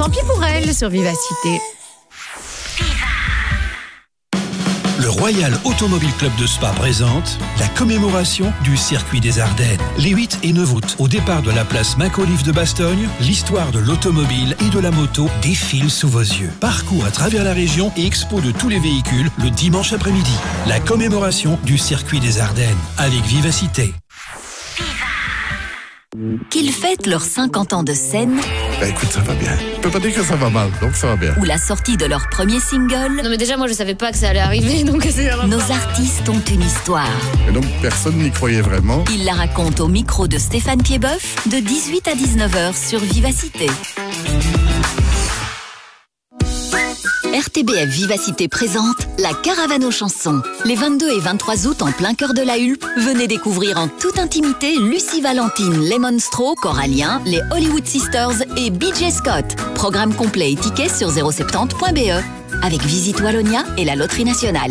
tant pis pour elle sur Vivacité. Le Royal Automobile Club de Spa présente la commémoration du circuit des Ardennes. Les 8 et 9 août, au départ de la place Macauliffe de Bastogne, l'histoire de l'automobile et de la moto défile sous vos yeux. Parcours à travers la région et expo de tous les véhicules le dimanche après-midi. La commémoration du circuit des Ardennes avec Vivacité. Qu'ils fêtent leurs 50 ans de scène. Écoute, ça va bien. Je peux pas dire que ça va mal, donc ça va bien. Ou la sortie de leur premier single. Non mais déjà moi je savais pas que ça allait arriver donc c'est... Nos artistes ont une histoire. Et donc personne n'y croyait vraiment. Ils la racontent au micro de Stéphane Piedboeuf de 18 à 19h sur Vivacité. RTBF Vivacité présente la Caravane aux chansons. Les 22 et 23 août en plein cœur de la Hulpe, venez découvrir en toute intimité Lucie Valentine, les Monstro, Corallien, les Hollywood Sisters et BJ Scott. Programme complet et tickets sur 070.be avec Visite Wallonia et la Loterie Nationale.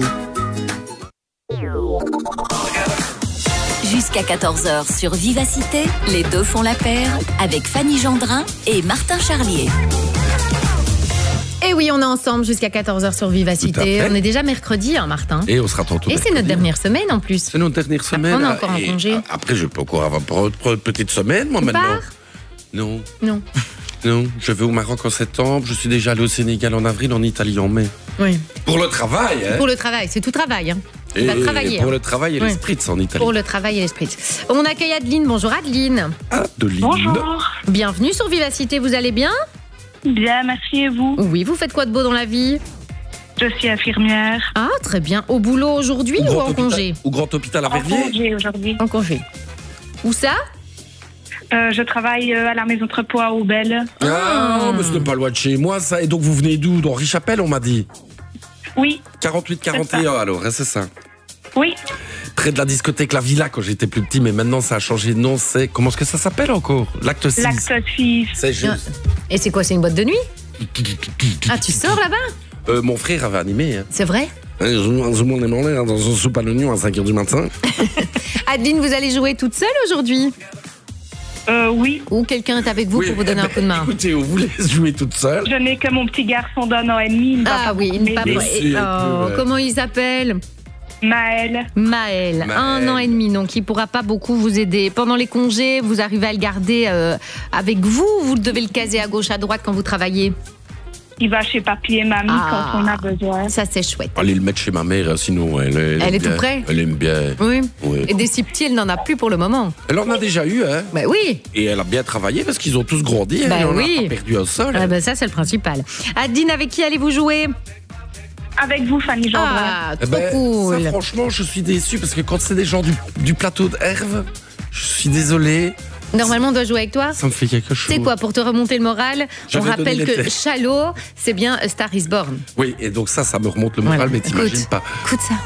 Jusqu'à 14h sur Vivacité, les deux font la paire avec Fanny Gendrin et Martin Charlier. Et oui, on est ensemble jusqu'à 14h sur Vivacité. On est déjà mercredi, hein, Martin. Et on sera tantôt. Et c'est notre dernière semaine en plus. C'est notre dernière semaine. On est encore en congé. Après, je peux encore avoir une petite semaine, moi, maintenant. Non. Non. Non, je vais au Maroc en septembre. Je suis déjà allé au Sénégal en avril, en Italie en mai. Oui. Pour le travail, hein. Pour le travail, c'est tout travail. Hein. Et va travailler. Pour le travail et les spritz en Italie. Pour le travail et les spritz. On accueille Adeline. Bonjour Adeline. Adeline. Bonjour. Bienvenue sur Vivacité, vous allez bien ? Bien, merci et vous ? Oui, vous faites quoi de beau dans la vie ? Je suis infirmière. Ah, très bien. Au boulot aujourd'hui ou en congé ? Au grand hôpital à En Verviers. congé aujourd'hui. En congé. Où ça ? Je travaille à la maison de repos à Aubel. Ah, mais ce n'est pas loin de chez moi, ça. Et donc, vous venez d'où ? D'Henri Chapelle, on m'a dit. Oui. 48-41, alors, hein, c'est ça. Oui. Près de la discothèque La Villa quand j'étais plus petit, mais maintenant ça a changé de nom. C'est comment est-ce que ça s'appelle encore ? L'Acte 6. L'Acte 6. C'est juste. Et c'est quoi, c'est une boîte de nuit ? Ah, tu sors là-bas ? Mon frère avait animé. Hein. C'est vrai ? Tout le monde est mangé dans une soupe à l'oignon à 5h du matin. Adeline, vous allez jouer toute seule aujourd'hui ? Oui. Ou quelqu'un est avec vous pour vous donner un coup de main ? Écoutez, on vous laisse jouer toute seule. Je n'ai que mon petit garçon d'un an et demi. Ah oui, il ne Bien sûr, comment il s'appelle ? Maël. Maël, 1 an et demi, donc il ne pourra pas beaucoup vous aider. Pendant les congés, vous arrivez à le garder avec vous ou vous devez le caser à gauche, à droite quand vous travaillez ? Il va chez papy et mamie quand on a besoin. Ça, c'est chouette. Allez le mettre chez ma mère, sinon elle Elle est bien. tout près ? Elle aime bien. Oui. Oui. Et des si petits, elle n'en a plus pour le moment. Elle en a déjà eu, hein. Bah oui. Et elle a bien travaillé parce qu'ils ont tous grandi. Bah elle en oui. a pas perdu un seul. Ah bah ça, c'est le principal. Adeline, avec qui allez-vous jouer ? Avec vous, Fanny Gendrin. Ah, trop Ça, cool. franchement, je suis déçu parce que quand c'est des gens du plateau de Herve, je suis désolé. Normalement, on doit jouer avec toi ? Ça me fait quelque chose. C'est quoi, pour te remonter le moral, Je on vais rappelle donner les que faits. Chalot, c'est bien A Star is Born. Oui, et donc ça me remonte le moral, Voilà. mais t'imagines Écoute, pas. Écoute ça.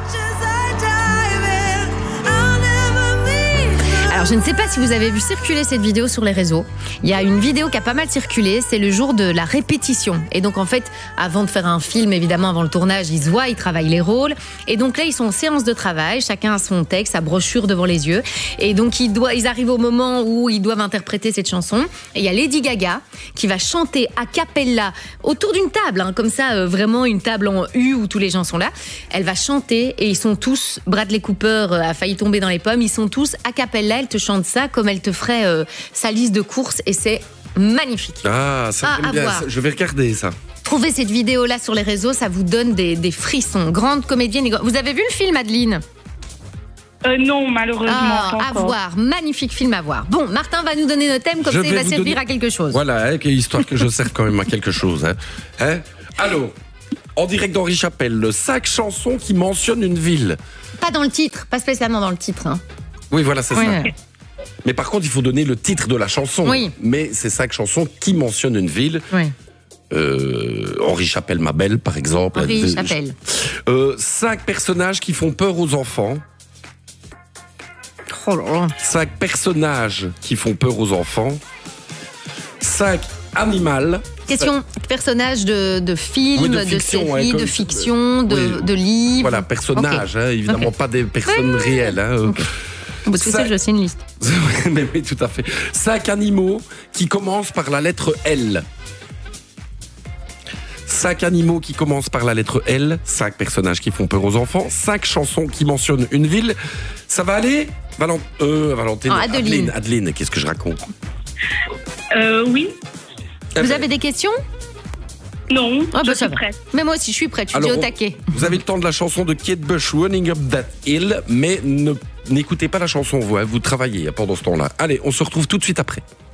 Alors, je ne sais pas si vous avez vu circuler cette vidéo sur les réseaux. Il y a une vidéo qui a pas mal circulé. C'est le jour de la répétition. Et donc, en fait, avant de faire un film, évidemment, avant le tournage, ils se voient, ils travaillent les rôles. Et donc là, ils sont en séance de travail. Chacun a son texte, sa brochure devant les yeux. Et donc, ils arrivent au moment où ils doivent interpréter cette chanson. Et il y a Lady Gaga qui va chanter a cappella autour d'une table, hein, comme ça, vraiment une table en U où tous les gens sont là. Elle va chanter et ils sont tous, Bradley Cooper a failli tomber dans les pommes, ils sont tous a cappella. Elle te chante ça comme elle te ferait sa liste de courses et c'est magnifique. Ah, ça Ah, j'aime à bien. voir. Je vais regarder ça. Trouvez cette vidéo-là sur les réseaux, ça vous donne des frissons. Grande comédienne. Vous avez vu le film, Adeline ? Non, malheureusement, pas À encore. voir. Magnifique film à voir. Bon, Martin va nous donner notre thème, comme Je ça il vais va vous servir donner- à quelque chose. Voilà, histoire que je serve quand même à quelque chose. Hein. Alors, en direct d'Henri Chapelle, 5 chansons qui mentionnent une ville. Pas dans le titre, pas spécialement dans le titre. Hein. Oui, voilà, c'est Oui. ça. Mais par contre, il faut donner le titre de la chanson. Oui. Mais c'est 5 chansons qui mentionnent une ville. Oui. Henri Chapelle, ma belle, par exemple. Henri Chapelle. 5 personnages qui font peur aux enfants. Oh là là. 5 personnages qui font peur aux enfants. 5 animaux. Question personnage de film, Oui, de, fiction, série, hein, de comme- fiction, oui. de livre. Voilà, personnages, hein, évidemment Ok. pas des personnes réelles. Hein. Ok. Parce que Ça- ça, je sais une liste. Mais oui, tout à fait. 5 animaux qui commencent par la lettre L. 5 animaux qui commencent par la lettre L, 5 personnages qui font peur aux enfants, 5 chansons qui mentionnent une ville. Ça va aller Valentine, Adeline, qu'est-ce que je raconte? Oui. Vous avez des questions? Non, je ça suis va. prête. Mais moi aussi, je suis prête, je suis Alors, au taquet. Vous avez le temps de la chanson de Kate Bush, Running Up That Hill, mais n'écoutez pas la chanson, vous travaillez pendant ce temps-là. Allez, on se retrouve tout de suite après.